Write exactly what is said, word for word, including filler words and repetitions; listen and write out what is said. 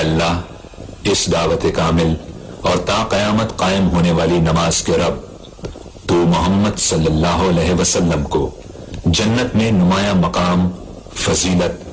अल्लाह, इस दावत कामिल और ता क़यामत कायम होने वाली नमाज के रब, तू मोहम्मद सल्लल्लाहु अलैहि वसल्लम को जन्नत में नुमाया मकाम, फजीलत